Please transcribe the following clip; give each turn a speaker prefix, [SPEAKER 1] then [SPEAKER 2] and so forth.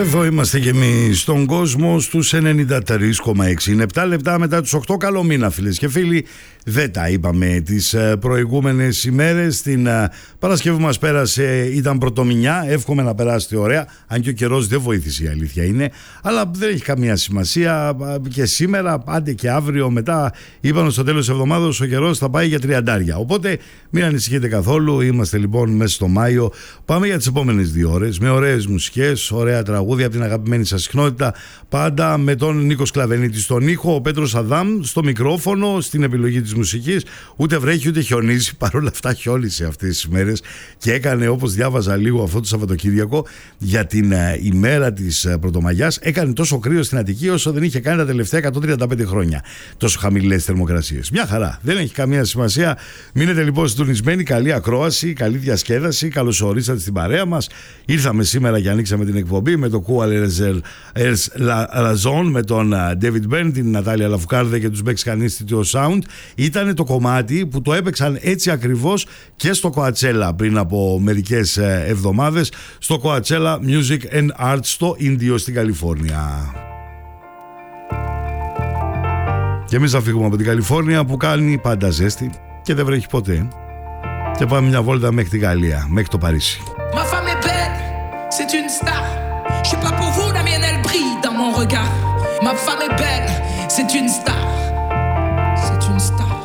[SPEAKER 1] Εδώ είμαστε και εμείς στον κόσμο στους 93,6. Είναι 7 λεπτά μετά τους 8. Καλό μήνα, φίλες και φίλοι. Δεν τα είπαμε τις προηγούμενες ημέρες. Την Παρασκευή μας πέρασε, ήταν πρωτομηνιά. Εύχομαι να περάσετε ωραία. Αν και ο καιρός δεν βοήθησε, η αλήθεια είναι. Αλλά δεν έχει καμία σημασία. Και σήμερα, άντε και αύριο, μετά είπαν στο τέλος της εβδομάδας ο καιρός θα πάει για 30. Οπότε μην ανησυχείτε καθόλου. Είμαστε λοιπόν μέσα στο Μάιο. Πάμε για τις επόμενες 2 ώρες με ωραίες μουσικές, ωραία τραγούδια από την αγαπημένη σας συχνότητα. Πάντα με τον Νίκο Σκλαβενίτη στον ήχο, ο Πέτρος Αδάμ στο μικρόφωνο, στην επιλογή της μουσικής. Ούτε βρέχει ούτε χιονίζει. Παρ' όλα αυτά χιόνισε αυτές τις μέρες και έκανε, όπως διάβαζα λίγο αυτό το Σαββατοκύριακο, για την ημέρα της Πρωτομαγιάς, έκανε τόσο κρύο στην Αττική όσο δεν είχε κάνει τα τελευταία 135 χρόνια. Τόσο χαμηλές θερμοκρασίες. Μια χαρά. Δεν έχει καμία σημασία. Μείνετε λοιπόν συντονισμένοι. Καλή ακρόαση, καλή διασκέδαση. Καλώς ορίσατε στην παρέα μας. Ήρθαμε σήμερα και ανοίξαμε την εκπομπή με το Κουαλερεζέλ Razon, με τον David Byrne, την Νατάλια Λαφουκάρδε και τους Mexican Institute of Sound. Ήταν το κομμάτι που το έπαιξαν έτσι ακριβώς και στο Coachella πριν από μερικές εβδομάδες, στο Coachella Music and Arts στο Ίνδιο στην Καλιφόρνια. Και εμείς θα φύγουμε από την Καλιφόρνια που κάνει πάντα ζέστη και δεν βρέχει ποτέ, και πάμε μια βόλτα μέχρι τη Γαλλία, μέχρι το Παρίσι.
[SPEAKER 2] Ma femme est belle, c'est une star. Je sais pas pour vous, la mienne elle brille dans mon regard. Ma femme est belle, c'est une star.